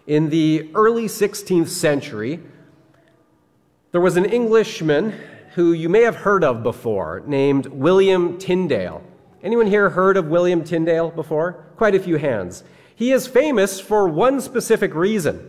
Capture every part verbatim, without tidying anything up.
In the early sixteenth century, there was an Englishman who you may have heard of before, named William Tyndale. Anyone here heard of William Tyndale before? Quite a few hands. He is famous for one specific reason,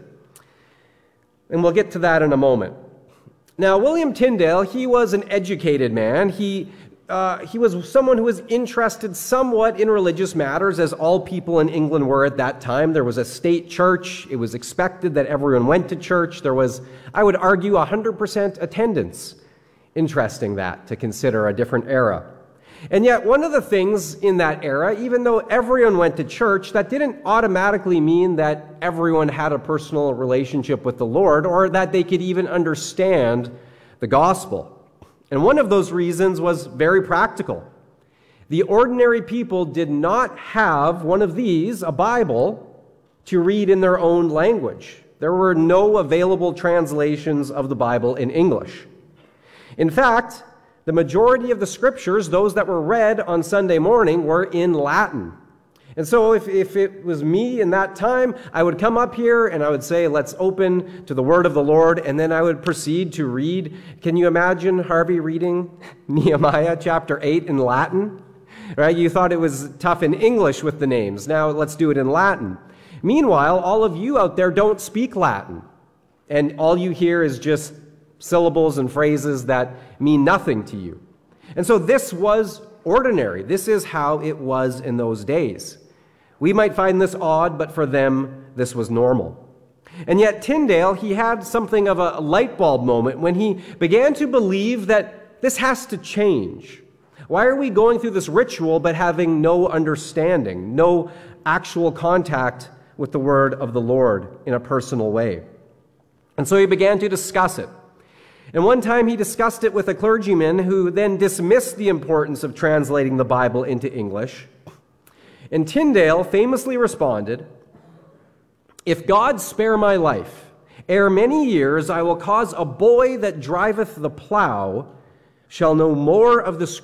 and we'll get to that in a moment. Now, William Tyndale, he was an educated man. He Uh, he was someone who was interested somewhat in religious matters, as all people in England were at that time. There was a state church. It was expected that everyone went to church. There was, I would argue, one hundred percent attendance. Interesting that, to consider a different era. And yet, one of the things in that era, even though everyone went to church, that didn't automatically mean that everyone had a personal relationship with the Lord, or that they could even understand the gospel. And one of those reasons was very practical. The ordinary people did not have one of these, a Bible, to read in their own language. There were no available translations of the Bible in English. In fact, the majority of the scriptures, those that were read on Sunday morning, were in Latin. And so if, if it was me in that time, I would come up here and I would say, let's open to the word of the Lord, and then I would proceed to read. Can you imagine Harvey reading Nehemiah chapter eight in Latin? Right? You thought it was tough in English with the names. Now let's do it in Latin. Meanwhile, all of you out there don't speak Latin, and all you hear is just syllables and phrases that mean nothing to you. And so this was ordinary. This is how it was in those days. We might find this odd, but for them, this was normal. And yet Tyndale, he had something of a light bulb moment when he began to believe that this has to change. Why are we going through this ritual but having no understanding, no actual contact with the word of the Lord in a personal way? And so he began to discuss it. And one time he discussed it with a clergyman who then dismissed the importance of translating the Bible into English. And Tyndale famously responded, "If God spare my life, ere many years I will cause a boy that driveth the plough shall know more of the